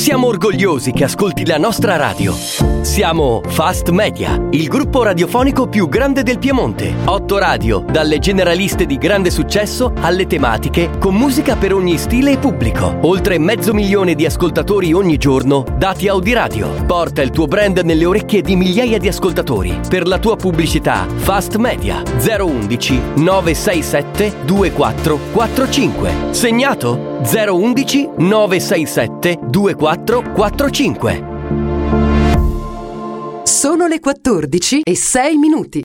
Siamo orgogliosi che ascolti la nostra radio. Siamo Fast Media, il gruppo radiofonico più grande del Piemonte. 8 radio, dalle generaliste di grande successo alle tematiche, con musica per ogni stile e pubblico. Oltre 500.000 di ascoltatori ogni giorno, dati Audiradio. Porta il tuo brand nelle orecchie di migliaia di ascoltatori. Per la tua pubblicità, Fast Media 011 967 2445. Segnato? 011 967 2445. Sono le 14:06.